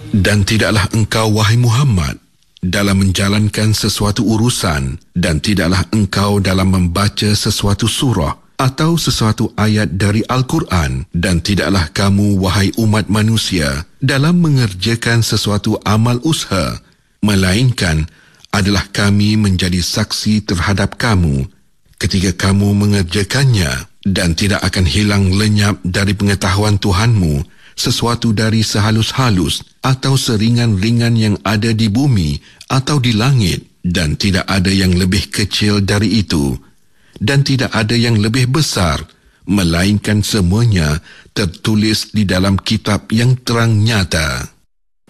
Dan tidaklah engkau, wahai Muhammad, dalam menjalankan sesuatu urusan, dan tidaklah engkau dalam membaca sesuatu surah atau sesuatu ayat dari Al-Quran, dan tidaklah kamu, wahai umat manusia, dalam mengerjakan sesuatu amal usaha, melainkan adalah kami menjadi saksi terhadap kamu ketika kamu mengerjakannya, dan tidak akan hilang lenyap dari pengetahuan Tuhanmu sesuatu dari sehalus-halus atau seringan-ringan yang ada di bumi atau di langit, dan tidak ada yang lebih kecil dari itu, dan tidak ada yang lebih besar, melainkan semuanya tertulis di dalam kitab yang terang nyata.